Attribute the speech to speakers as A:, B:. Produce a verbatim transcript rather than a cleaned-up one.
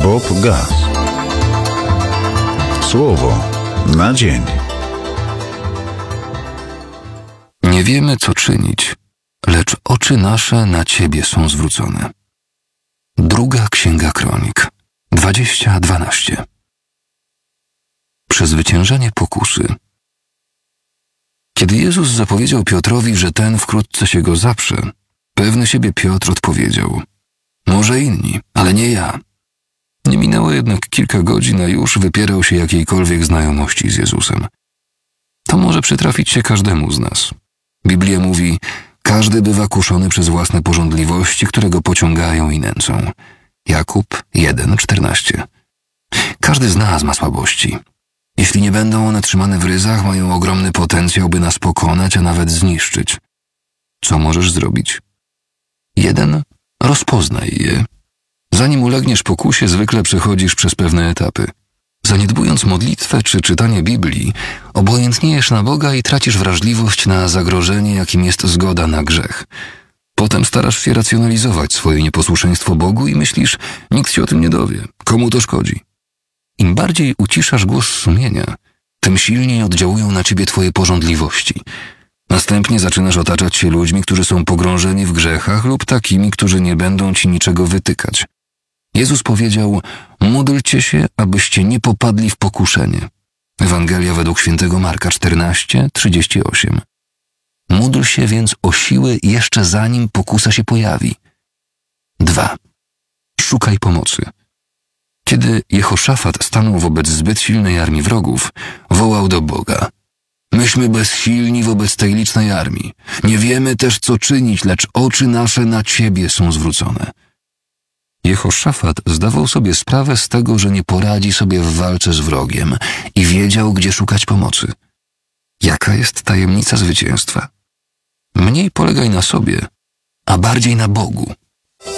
A: Bob Gaz. Słowo na dzień.
B: Nie wiemy, co czynić, lecz oczy nasze na Ciebie są zwrócone. Druga Księga Kronik, dwadzieścia dwanaście. Przezwyciężenie pokusy. Kiedy Jezus zapowiedział Piotrowi, że ten wkrótce się go zaprze, pewny siebie Piotr odpowiedział: może inni, ale nie ja. Nie minęło jednak kilka godzin, a już wypierał się jakiejkolwiek znajomości z Jezusem. To może przytrafić się każdemu z nas. Biblia mówi: każdy bywa kuszony przez własne pożądliwości, które go pociągają i nęcą. Jakub jeden, czternaście. Każdy z nas ma słabości. Jeśli nie będą one trzymane w ryzach, mają ogromny potencjał, by nas pokonać, a nawet zniszczyć. Co możesz zrobić? Jeden, rozpoznaj je. Zanim ulegniesz pokusie, zwykle przechodzisz przez pewne etapy. Zaniedbując modlitwę czy czytanie Biblii, obojętniejesz na Boga i tracisz wrażliwość na zagrożenie, jakim jest zgoda na grzech. Potem starasz się racjonalizować swoje nieposłuszeństwo Bogu i myślisz: nikt się o tym nie dowie, komu to szkodzi. Im bardziej uciszasz głos sumienia, tym silniej oddziałują na ciebie twoje pożądliwości. Następnie zaczynasz otaczać się ludźmi, którzy są pogrążeni w grzechach lub takimi, którzy nie będą ci niczego wytykać. Jezus powiedział: módlcie się, abyście nie popadli w pokuszenie. Ewangelia według świętego Marka czternaście, trzydzieści osiem. Módl się więc o siłę jeszcze zanim pokusa się pojawi. dwa. Szukaj pomocy. Kiedy Jehoszafat stanął wobec zbyt silnej armii wrogów, wołał do Boga: myśmy bezsilni wobec tej licznej armii. Nie wiemy też, co czynić, lecz oczy nasze na Ciebie są zwrócone. Jehoszafat zdawał sobie sprawę z tego, że nie poradzi sobie w walce z wrogiem i wiedział, gdzie szukać pomocy. Jaka jest tajemnica zwycięstwa? Mniej polegaj na sobie, a bardziej na Bogu.